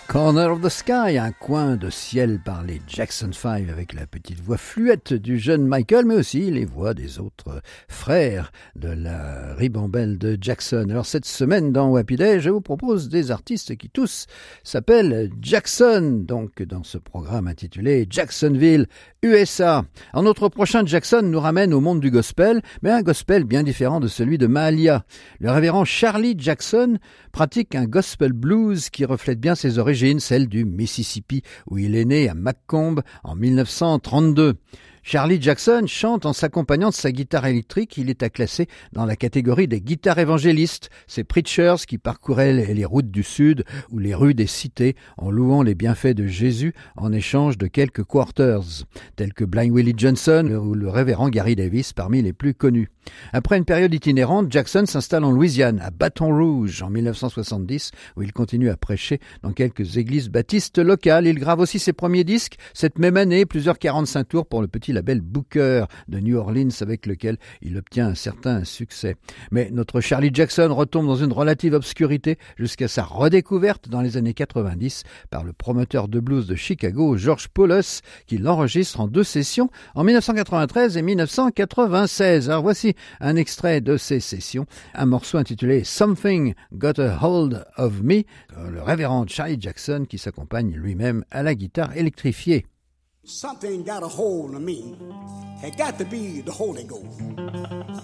Corner of the Sky, un coin de ciel par les Jackson 5 avec la petite voix fluette du jeune Michael, mais aussi les voix des autres frères de la ribambelle de Jackson. Alors cette semaine dans Happy Day, je vous propose des artistes qui tous s'appellent Jackson, donc dans ce programme intitulé Jacksonville, USA. Alors notre prochain Jackson nous ramène au monde du gospel, mais un gospel bien différent de celui de Mahalia. Le révérend Charlie Jackson pratique un gospel blues qui reflète bien ses origines, celle du Mississippi, où il est né à Macomb en 1932. Charlie Jackson chante en s'accompagnant de sa guitare électrique. Il est à classer dans la catégorie des guitares évangélistes, ces preachers qui parcouraient les routes du Sud ou les rues des cités en louant les bienfaits de Jésus en échange de quelques quarters, tels que Blind Willie Johnson ou le révérend Gary Davis parmi les plus connus. Après une période itinérante, Jackson s'installe en Louisiane, à Baton Rouge, en 1970, où il continue à prêcher dans quelques églises baptistes locales. Il grave aussi ses premiers disques. Cette même année, plusieurs 45 tours pour le petit label Booker de New Orleans, avec lequel il obtient un certain succès. Mais notre Charlie Jackson retombe dans une relative obscurité jusqu'à sa redécouverte dans les années 90 par le promoteur de blues de Chicago, George Paulus, qui l'enregistre en 2 sessions en 1993 et 1996. Alors voici un extrait de ces sessions, un morceau intitulé Something Got a Hold of Me, le révérend Charlie Jackson qui s'accompagne lui-même à la guitare électrifiée. Something got a hold of me. It got to be the Holy Ghost.